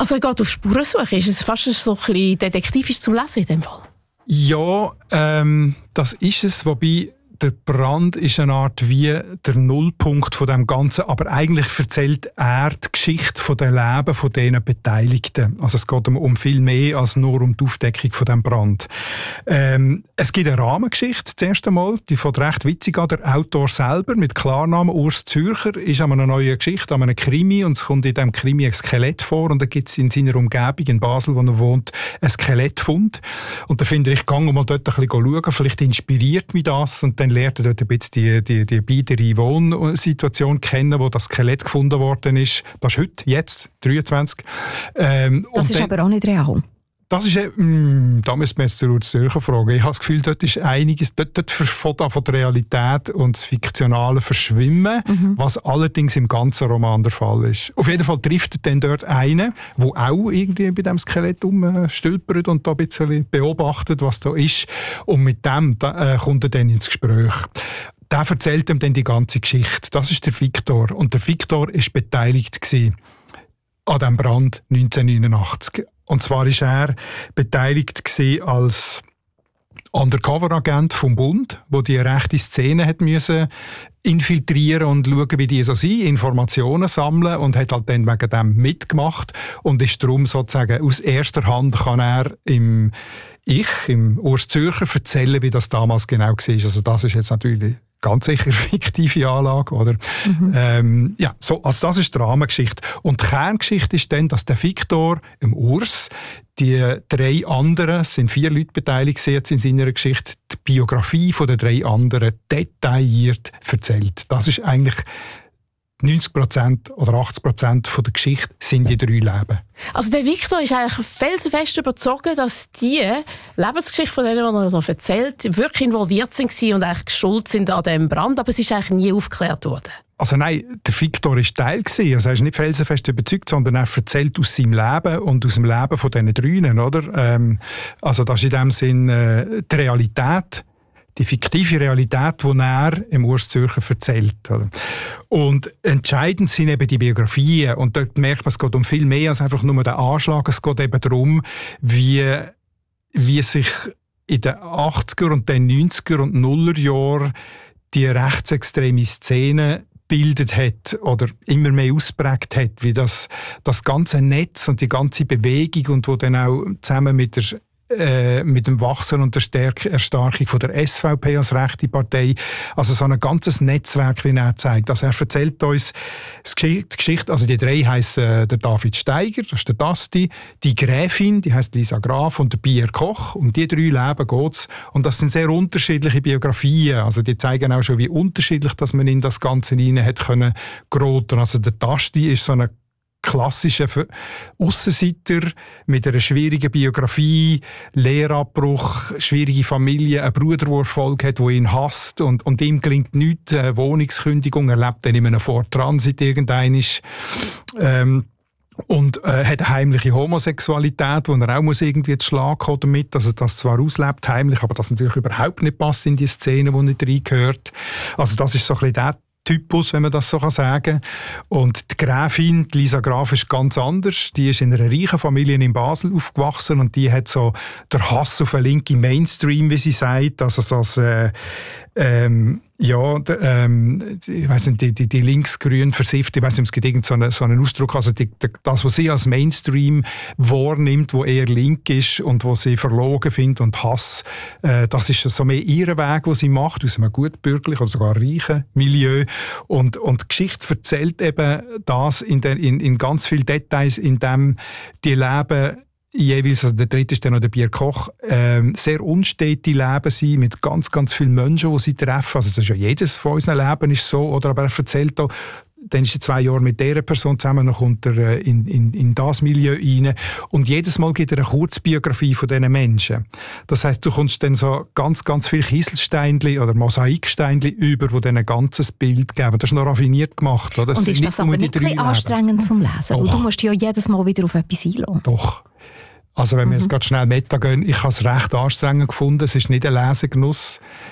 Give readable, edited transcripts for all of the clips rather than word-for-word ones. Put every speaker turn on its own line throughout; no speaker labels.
Also er geht auf Spurensuche. Ist es fast so ein bisschen detektivisch zum Lesen in dem Fall?
Ja, das ist es, wobei der Brand ist eine Art wie der Nullpunkt von dem Ganzen, aber eigentlich erzählt er die Geschichte von dem Leben von diesen Beteiligten. Also es geht um viel mehr als nur um die Aufdeckung von dem Brand. Es gibt eine Rahmengeschichte, das erste Mal, die fängt recht witzig an. Der Autor selber mit Klarnamen Urs Zürcher ist an einer neuen Geschichte, an einem Krimi, und es kommt in diesem Krimi ein Skelett vor, und da gibt es in seiner Umgebung in Basel, wo er wohnt, ein Skelettfund. Und da finde ich, gehe mal dort ein bisschen schauen, vielleicht inspiriert mich das, und dann lernt er dort ein bisschen die biedere Wohnsituation kennen, wo das Skelett gefunden worden ist. Das ist heute, jetzt, 23.
Das ist aber auch nicht real.
Das ist, da müssen wir jetzt den Urs Zürcher fragen. Ich habe das Gefühl, dort ist einiges, dort von der Realität und das Fiktionale verschwimmen, was allerdings im ganzen Roman der Fall ist. Auf jeden Fall trifft er dann dort einen, der auch irgendwie bei diesem Skelett rumstülpert und da ein bisschen beobachtet, was da ist. Und mit dem kommt er dann ins Gespräch. Der erzählt ihm dann die ganze Geschichte. Das ist der Viktor. Und der Viktor war beteiligt an diesem Brand 1989. Und zwar war er beteiligt als Undercover-Agent vom Bund, der die rechte Szene hat müssen infiltrieren und schauen, wie die so sind, Informationen sammeln, und hat halt dann wegen dem mitgemacht und ist darum sozusagen aus erster Hand kann er im Urs Zürcher erzählen, wie das damals genau war. Also das ist jetzt natürlich ganz sicher fiktive Anlage, oder? Also das ist die Rahmengeschichte. Und die Kerngeschichte ist dann, dass der Viktor, im Urs, die 3 anderen, es sind 4 Leute beteiligt jetzt in seiner Geschichte, die Biografie von den 3 anderen detailliert erzählt. Das ist eigentlich 90% oder 80% von der Geschichte sind die 3 Leben.
Also der Viktor ist eigentlich felsenfest überzeugt, dass die Lebensgeschichte von denen, die er so erzählt, wirklich involviert sind und eigentlich schuld sind an diesem Brand, aber es ist eigentlich nie aufgeklärt worden.
Also nein, der Viktor war Teil gewesen. Also er ist nicht felsenfest überzeugt, sondern er erzählt aus seinem Leben und aus dem Leben von diesen 3, oder? Also das ist in dem Sinn die Realität, die fiktive Realität, die er im Urs Zürcher erzählt. Oder? Und entscheidend sind eben die Biografien. Und dort merkt man, es geht um viel mehr als einfach nur den Anschlag. Es geht eben darum, wie sich in den 80er und den 90er und 0er Jahren die rechtsextreme Szene bildet hat oder immer mehr ausprägt hat, wie das ganze Netz und die ganze Bewegung, und wo dann auch zusammen mit dem Wachsen und der Erstarkung von der SVP als rechte Partei, also so ein ganzes Netzwerk, wie er zeigt. Also er erzählt uns die Geschichte, also die 3 heissen der David Steiger, das ist der Dasti, die Gräfin, die heisst Lisa Graf, und der Pierre Koch. Um die 3 Leben geht's. Und das sind sehr unterschiedliche Biografien. Also die zeigen auch schon, wie unterschiedlich dass man in das Ganze hinein hat können geraten. Also der Dasti ist so eine klassischer Aussenseiter mit einer schwierigen Biografie, Lehrabbruch, schwierige Familie, ein Bruder, der Erfolg hat, der ihn hasst, und ihm gelingt nichts, Wohnungskündigung, er lebt dann in einem Ford Transit irgendeinmal. Und hat eine heimliche Homosexualität, wo er auch irgendwie zu Schlag kommen damit, dass er das zwar auslebt, heimlich, aber das natürlich überhaupt nicht passt in die Szene, wo nicht reingehört. Also das ist so ein bisschen der Typus, wenn man das so sagen kann. Und die Gräfin, die Lisa Graf, ist ganz anders. Die ist in einer reichen Familie in Basel aufgewachsen, und die hat so der Hass auf einen linken Mainstream, wie sie sagt. Also das, ich weiss nicht, die linksgrün versifft, ich weiss nicht, es gibt irgendeinen so einen Ausdruck, also das, was sie als Mainstream wahrnimmt, wo eher link ist und wo sie verlogen findet und Hass, das ist so mehr ihr Weg, den sie macht, aus einem gut bürgerlichen oder sogar reichen Milieu. Und die Geschichte erzählt eben das in ganz vielen Details, in dem die Leben jeweils, also der 3. ist dann noch der Pierre Koch, sehr unstete Leben sind, mit ganz, ganz vielen Menschen, die sie treffen. Also das ist ja jedes von unseren Leben ist so, oder? Aber er erzählt auch, dann ist er 2 Jahre mit dieser Person zusammen, dann kommt er in das Milieu rein. Und jedes Mal gibt er eine Kurzbiografie von diesen Menschen. Das heisst, du kommst dann so ganz, ganz viele Kieselsteinchen oder Mosaiksteinchen über, die dann ein ganzes Bild geben. Das ist noch raffiniert gemacht. Oder?
Und ist das aber nicht ein bisschen anstrengend zum Lesen? Weil du musst ja jedes Mal wieder auf etwas einlassen.
Doch. Also wenn wir jetzt gerade schnell Meta gehen, ich habe es recht anstrengend gefunden. Es ist nicht ein Lesegenuss.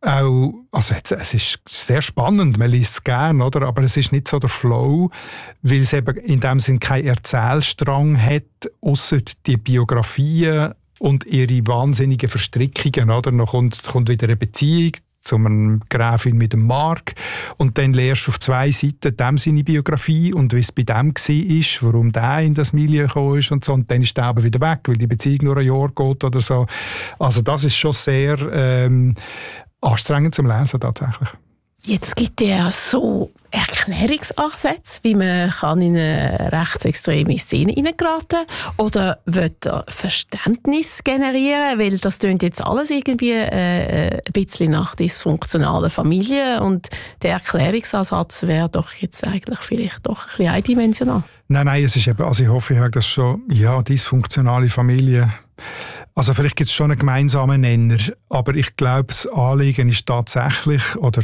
auch, also es ist sehr spannend, man liest es gerne, oder? Aber es ist nicht so der Flow, weil es eben in dem Sinn keinen Erzählstrang hat, ausser die Biografien und ihre wahnsinnigen Verstrickungen, oder? Dann kommt wieder eine Beziehung zu einem Gräfin mit dem Mark und dann lernst du auf 2 Seiten dem seine Biografie und wie es bei dem war, warum der in das Milieu gekommen ist und so, und dann ist der aber wieder weg, weil die Beziehung nur ein Jahr geht oder so. Also das ist schon sehr anstrengend zum Lesen tatsächlich.
Jetzt gibt es ja so Erklärungsansätze, wie man kann in eine rechtsextreme Szene hineingeraten oder will er Verständnis generieren, weil das klingt jetzt alles irgendwie ein bisschen nach dysfunktionalen Familien und der Erklärungsansatz wäre doch jetzt eigentlich vielleicht doch ein bisschen eindimensional.
Nein, es ist eben, also ich hoffe, ich habe das schon, ja, dysfunktionale Familie. Also vielleicht gibt es schon einen gemeinsamen Nenner, aber ich glaube, das Anliegen ist tatsächlich, oder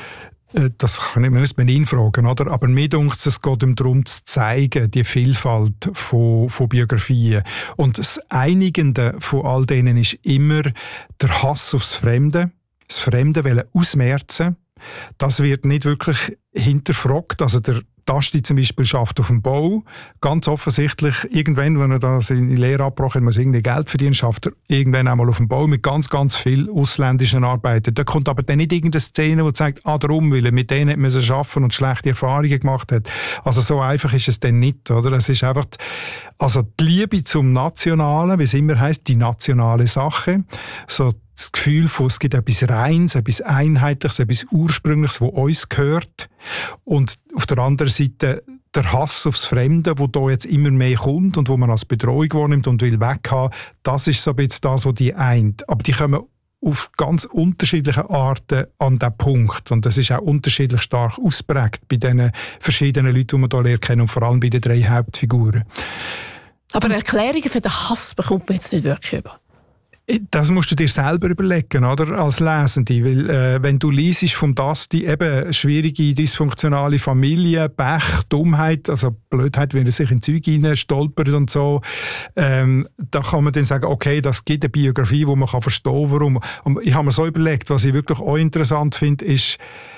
das müsste man ihn fragen, oder? Aber mir denkt es geht darum zu zeigen, die Vielfalt von Biografien. Und das Einigende von all denen ist immer der Hass aufs Fremde, das Fremde wollen ausmerzen. Das wird nicht wirklich hinterfragt. Also der Tasti zum Beispiel schafft auf dem Bau. Ganz offensichtlich, irgendwann, wenn er da seine Lehre abgebrochen hat, muss irgendwie Geld verdienen, schafft er irgendwann einmal auf dem Bau mit ganz, ganz viel ausländischen Arbeiten. Da kommt aber dann nicht irgendeine Szene, die zeigt, darum, weil er mit denen müssen arbeiten und schlechte Erfahrungen gemacht hat. Also so einfach ist es dann nicht, oder? Es ist einfach also die Liebe zum Nationalen, wie es immer heisst, die nationale Sache. So das Gefühl von, es gibt etwas Reines, etwas Einheitliches, etwas Ursprüngliches, das uns gehört. Und auf der anderen Seite der Hass aufs Fremde, wo da jetzt immer mehr kommt und wo man als Bedrohung wahrnimmt und will weghaben, das ist so ein bisschen das, was die eint. Aber die kommen auf ganz unterschiedliche Arten an diesen Punkt. Und das ist auch unterschiedlich stark ausprägt bei den verschiedenen Leuten, die man hier lernt kennen, und vor allem bei den 3 Hauptfiguren.
Aber Erklärungen für den Hass bekommt man jetzt nicht wirklich über.
Das musst du dir selber überlegen, oder? Als Lesende. Weil, wenn du liest vom Dasti eben schwierige, dysfunktionale Familie, Pech, Dummheit, also Blödheit, wenn er sich in Zeug hinein stolpert und so, da kann man dann sagen, okay, das gibt eine Biografie, wo man verstehen kann, warum. Und ich habe mir so überlegt, was ich wirklich auch interessant finde, ist,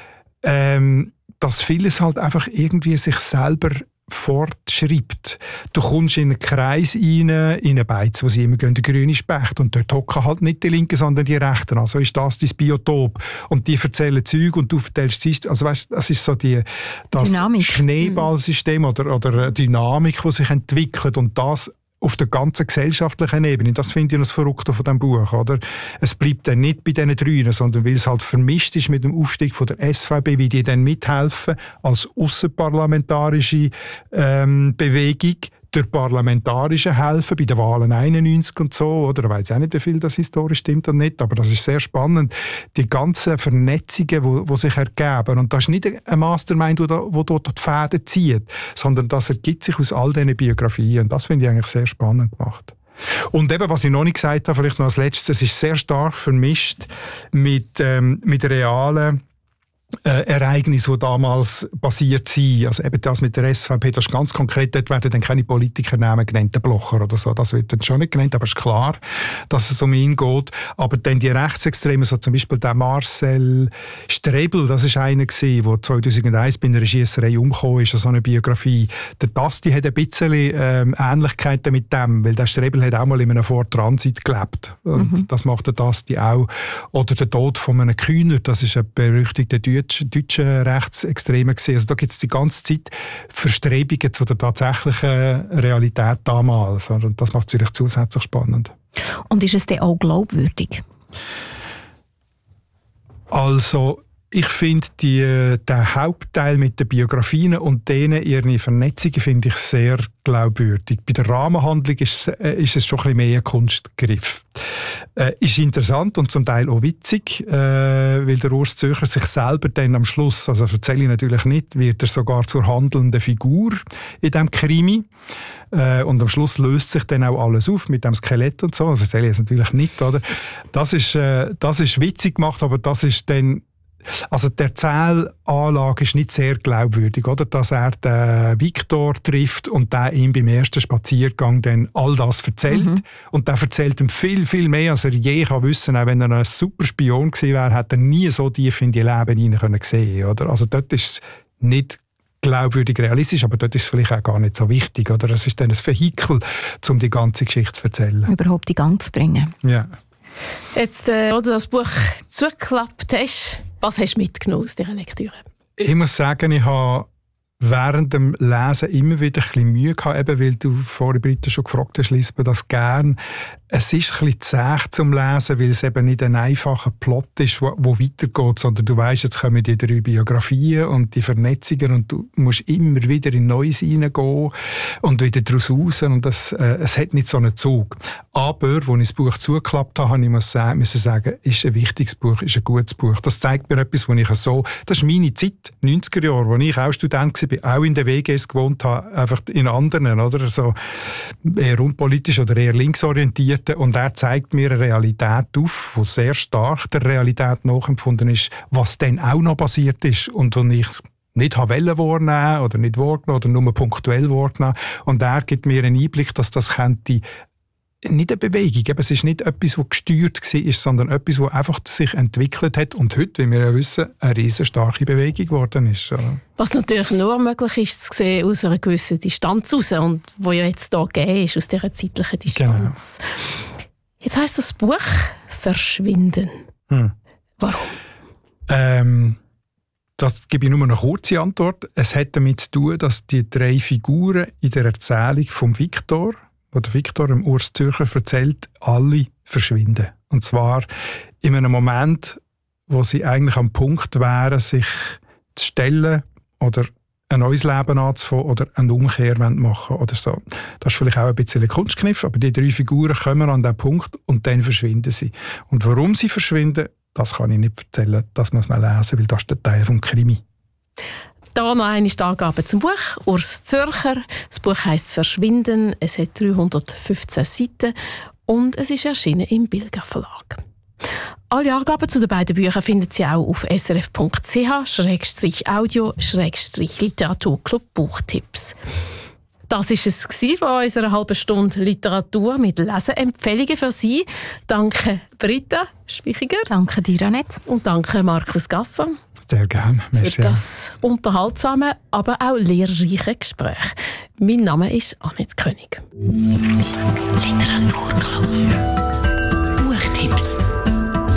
dass vieles halt einfach irgendwie sich selber fortschreibt. Du kommst in einen Kreis rein, in eine Beiz, wo sie immer gehen, der grüne Specht, und dort hocken halt nicht die Linken, sondern die Rechten. Also ist das dein Biotop. Und die erzählen Zeug und du erzählst es. Also weißt, das ist so das
Dynamik.
Schneeballsystem oder Dynamik, die sich entwickelt, und das auf der ganzen gesellschaftlichen Ebene. Das finde ich das Verrückte von diesem Buch. Oder? Es bleibt dann nicht bei diesen 3, sondern weil es halt vermischt ist mit dem Aufstieg von der SVP, wie die dann mithelfen als ausserparlamentarische Bewegung, durch parlamentarische helfen bei den Wahlen 91 und so, oder? Ich weiss auch nicht, wie viel das historisch stimmt oder nicht, aber das ist sehr spannend. Die ganzen Vernetzungen, die sich ergeben. Und das ist nicht ein Mastermind, der dort die Fäden zieht, sondern das ergibt sich aus all diesen Biografien. Und das finde ich eigentlich sehr spannend gemacht. Und eben, was ich noch nicht gesagt habe, vielleicht noch als Letztes, es ist sehr stark vermischt mit realen Ereignisse, die damals passiert sind. Also eben das mit der SVP, das ist ganz konkret, dort werden dann keine Politikernamen genannt, der Blocher oder so, das wird dann schon nicht genannt, aber es ist klar, dass es um ihn geht. Aber dann die Rechtsextremen, so zum Beispiel der Marcel Strebel, das ist einer gewesen, der 2001 bei einer Schiesserei umgekommen ist, so eine Biografie. Der Basti hat ein bisschen Ähnlichkeiten mit dem, weil der Strebel hat auch mal in einem Fort Transit gelebt. Und das macht der Basti auch. Oder der Tod von einem Kühner, das ist ein berüchtigter deutschen Rechtsextremen gesehen. Also da gibt es die ganze Zeit Verstrebungen zu der tatsächlichen Realität damals. Und das macht es natürlich zusätzlich spannend.
Und ist es dann auch glaubwürdig?
Also ich finde den Hauptteil mit den Biografien und denen ihre Vernetzungen finde ich sehr glaubwürdig. Bei der Rahmenhandlung ist es schon ein bisschen mehr ein Kunstgriff. Ist interessant und zum Teil auch witzig, weil der Urs Zürcher sich selber dann am Schluss, also erzähle ich natürlich nicht, wird er sogar zur handelnden Figur in diesem Krimi. Und am Schluss löst sich dann auch alles auf mit dem Skelett und so. Das erzähle ich jetzt natürlich nicht, oder? Das ist witzig gemacht, aber das ist dann Also die Erzählanlage ist nicht sehr glaubwürdig, oder? Dass er den Viktor trifft und der ihm beim ersten Spaziergang dann all das erzählt. Und der erzählt ihm viel, viel mehr, als er je kann wissen. Auch wenn er ein super Spion gewesen wäre, hat er nie so tief in die Leben hinein sehen, oder? Also dort ist es nicht glaubwürdig realistisch, aber dort ist es vielleicht auch gar nicht so wichtig, oder? Es ist dann ein Vehikel, um die ganze Geschichte zu erzählen.
Überhaupt in Gang zu bringen.
Ja.
Jetzt, wo du das Buch zugeklappt hast, was hast du mitgenommen aus dieser Lektüre?
Ich muss sagen, ich habe während dem Lesen immer wieder ein bisschen Mühe gehabt, eben weil du vorhin Britta schon gefragt hast, liest man das gern. Es ist ein bisschen zäh zum Lesen, weil es eben nicht ein einfacher Plot ist, wo weitergeht, sondern du weisst, jetzt kommen die 3 Biografien und die Vernetzungen und du musst immer wieder in Neues hineingehen und wieder daraus raus und es hat nicht so einen Zug. Aber, als ich das Buch zugeklappt habe, muss ich sagen, ist ein wichtiges Buch, ist ein gutes Buch. Das zeigt mir etwas, wo ich das ist meine Zeit, 90er Jahre, als ich auch Student war, auch in den WGs gewohnt habe, einfach in anderen, oder? So eher unpolitisch oder eher linksorientiert. Und er zeigt mir eine Realität auf, die sehr stark der Realität nachempfunden ist, was dann auch noch passiert ist und wo ich nicht wahrnehmen oder nicht wahrgenommen oder nur punktuell wahrgenommen. Und er gibt mir einen Einblick, dass das könnte nicht eine Bewegung, eben, es ist nicht etwas, das gesteuert war, sondern etwas, das einfach sich entwickelt hat und heute, wie wir ja wissen, eine riesen starke Bewegung geworden ist.
Was natürlich nur möglich ist, zu sehen aus einer gewissen Distanz raus und wo ja jetzt hier gegeben ist, aus dieser zeitlichen Distanz. Genau. Jetzt heisst das Buch «Verschwinden». Warum?
Das gebe ich nur eine kurze Antwort. Es hat damit zu tun, dass die 3 Figuren in der Erzählung vom Viktor, wo der Viktor dem Urs Zürcher erzählt, alle verschwinden. Und zwar in einem Moment, wo sie eigentlich am Punkt wären, sich zu stellen oder ein neues Leben anzufangen oder eine Umkehr machen oder so. Das ist vielleicht auch ein bisschen ein Kunstkniff, aber die 3 Figuren kommen an diesen Punkt und dann verschwinden sie. Und warum sie verschwinden, das kann ich nicht erzählen. Das muss man lesen, weil das ist der Teil des Krimi.
Da noch eine Angabe zum Buch. Urs Zürcher. Das Buch heisst «Verschwinden». Es hat 315 Seiten und es ist erschienen im Bilger Verlag. Alle Angaben zu den beiden Büchern finden Sie auch auf srf.ch/audio/Literaturclub Buchtipps. Das war es von unserer halben Stunde Literatur mit Leseempfehlungen für Sie. Danke Britta Spichiger.
Danke dir, Annette.
Und danke Markus Gasser.
Sehr gerne.
Für das unterhaltsame, aber auch lehrreiche Gespräch. Mein Name ist Annette König.
Literaturclub. Buchtipps.